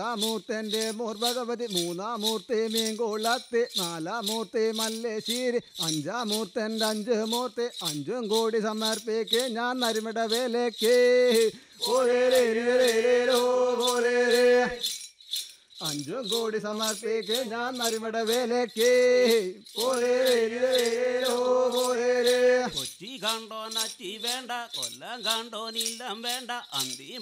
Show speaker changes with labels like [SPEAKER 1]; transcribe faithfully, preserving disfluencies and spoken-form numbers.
[SPEAKER 1] മൂർത്തന്റെ more Bhagavathi, മൂന്നാം മൂർത്തി മീൻകുളത്ത്, നാലാം മൂർത്തി മല്ലേശ്ശേരി, അഞ്ചാം മൂർത്തൻ്റെ അഞ്ച് മൂർത്തി, അഞ്ചും കൂടി സമർപ്പിക്ക് ഞാൻ നരിമിട വേലയ്ക്ക്. അഞ്ചും കൂടി സമർപ്പിക്ക് ഞാൻ നരിമിട വേലയ്ക്ക്.
[SPEAKER 2] കൊച്ചി കണ്ടോ നച്ചി വേണ്ട, കൊല്ലം കണ്ടോ നീലം വേണ്ട, അന്തി